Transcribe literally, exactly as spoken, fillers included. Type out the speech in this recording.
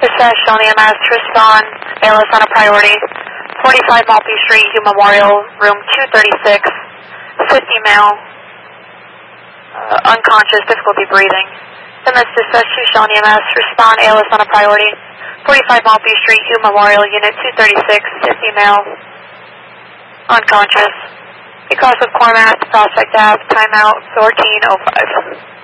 Dispatch Shawnee M S to respond. A L S on a priority. forty-five Maltby Street, Hugh Memorial, room two thirty-six. fifty male. Uh, unconscious, difficulty breathing. M S Dispatch to Shawnee M S. Respond. A L S on a priority. forty-five Maltby Street, Hugh Memorial, unit two thirty-six. fifty male. Unconscious. Because of Cormac, Prospect Ave, timeout fourteen oh five.